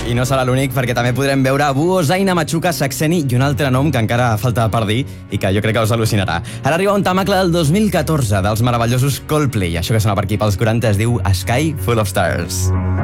I no serà l'únic, perquè també podrem veure Buo, Zaina, Machuca, Saxeni i un altre nom que encara falta per dir i que jo crec que us al·lucinarà. Ara arriba un temacle del 2014 dels meravellosos Coldplay. Això que sona per aquí pels 40 es diu A Sky Full of Stars.